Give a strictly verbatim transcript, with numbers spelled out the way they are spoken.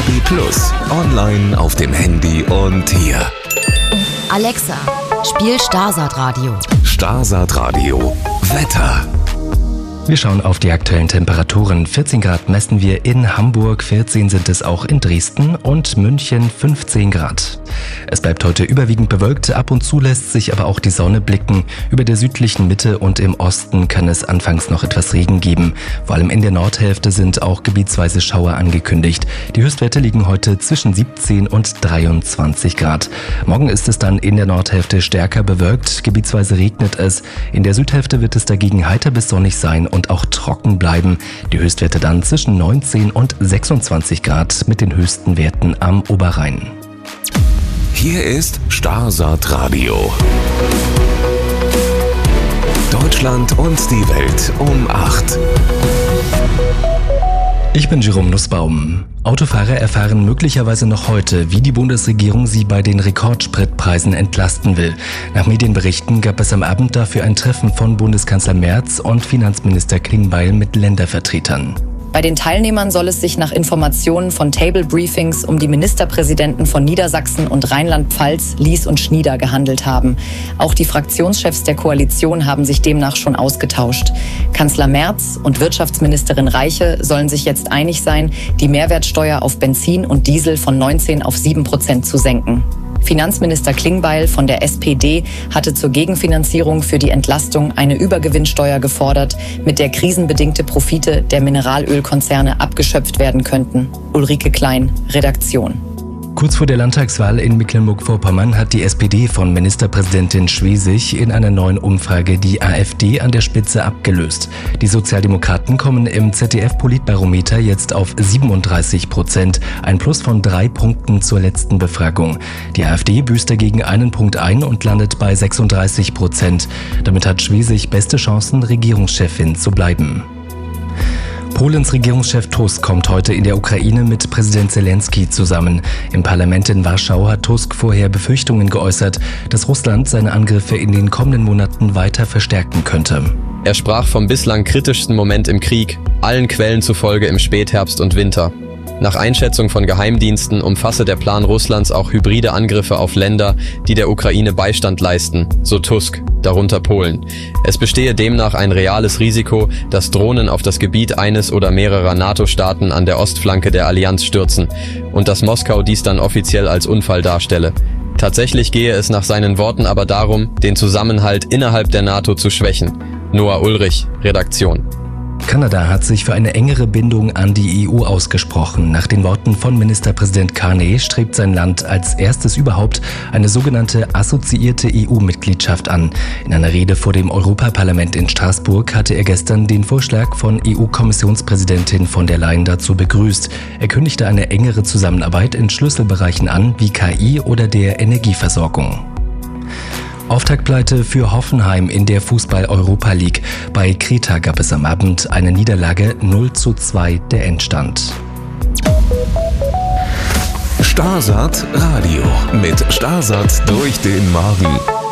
D A B Plus, online auf dem Handy und hier. Alexa, spiel Starsat Radio. Starsat Radio. Wetter. Wir schauen auf die aktuellen Temperaturen. vierzehn Grad messen wir in Hamburg, vierzehn sind es auch in Dresden und München fünfzehn Grad. Es bleibt heute überwiegend bewölkt, ab und zu lässt sich aber auch die Sonne blicken. Über der südlichen Mitte und im Osten kann es anfangs noch etwas Regen geben. Vor allem in der Nordhälfte sind auch gebietsweise Schauer angekündigt. Die Höchstwerte liegen heute zwischen siebzehn und dreiundzwanzig Grad. Morgen ist es dann in der Nordhälfte stärker bewölkt, gebietsweise regnet es. In der Südhälfte wird es dagegen heiter bis sonnig sein und auch trocken bleiben. Die Höchstwerte dann zwischen neunzehn und sechsundzwanzig Grad mit den höchsten Werten am Oberrhein. Hier ist Starsat Radio. Deutschland und die Welt um acht. Ich bin Jerome Nussbaum. Autofahrer erfahren möglicherweise noch heute, wie die Bundesregierung sie bei den Rekordspritpreisen entlasten will. Nach Medienberichten gab es am Abend dafür ein Treffen von Bundeskanzler Merz und Finanzminister Klingbeil mit Ländervertretern. Bei den Teilnehmern soll es sich nach Informationen von Table Briefings um die Ministerpräsidenten von Niedersachsen und Rheinland-Pfalz, Lies und Schnieder gehandelt haben. Auch die Fraktionschefs der Koalition haben sich demnach schon ausgetauscht. Kanzler Merz und Wirtschaftsministerin Reiche sollen sich jetzt einig sein, die Mehrwertsteuer auf Benzin und Diesel von neunzehn auf sieben Prozent zu senken. Finanzminister Klingbeil von der S P D hatte zur Gegenfinanzierung für die Entlastung eine Übergewinnsteuer gefordert, mit der krisenbedingte Profite der Mineralölkonzerne abgeschöpft werden könnten. Ulrike Klein, Redaktion. Kurz vor der Landtagswahl in Mecklenburg-Vorpommern hat die S P D von Ministerpräsidentin Schwesig in einer neuen Umfrage die AfD an der Spitze abgelöst. Die Sozialdemokraten kommen im Z D F-Politbarometer jetzt auf siebenunddreißig Prozent, ein Plus von drei Punkten zur letzten Befragung. Die AfD büßt dagegen einen Punkt ein und landet bei sechsunddreißig Prozent. Damit hat Schwesig beste Chancen, Regierungschefin zu bleiben. Polens Regierungschef Tusk kommt heute in der Ukraine mit Präsident Zelensky zusammen. Im Parlament in Warschau hat Tusk vorher Befürchtungen geäußert, dass Russland seine Angriffe in den kommenden Monaten weiter verstärken könnte. Er sprach vom bislang kritischsten Moment im Krieg, allen Quellen zufolge im Spätherbst und Winter. Nach Einschätzung von Geheimdiensten umfasse der Plan Russlands auch hybride Angriffe auf Länder, die der Ukraine Beistand leisten, so Tusk, darunter Polen. Es bestehe demnach ein reales Risiko, dass Drohnen auf das Gebiet eines oder mehrerer NATO-Staaten an der Ostflanke der Allianz stürzen und dass Moskau dies dann offiziell als Unfall darstelle. Tatsächlich gehe es nach seinen Worten aber darum, den Zusammenhalt innerhalb der NATO zu schwächen. Noah Ulrich, Redaktion. Kanada hat sich für eine engere Bindung an die E U ausgesprochen. Nach den Worten von Ministerpräsident Carney strebt sein Land als erstes überhaupt eine sogenannte assoziierte E U-Mitgliedschaft an. In einer Rede vor dem Europaparlament in Straßburg hatte er gestern den Vorschlag von E U-Kommissionspräsidentin von der Leyen dazu begrüßt. Er kündigte eine engere Zusammenarbeit in Schlüsselbereichen an, wie K I oder der Energieversorgung. Auftaktpleite für Hoffenheim in der Fußball-Europa League. Bei Kreta gab es am Abend eine Niederlage, null zu zwei der Endstand. Starsat Radio mit Starsat durch den Morgen.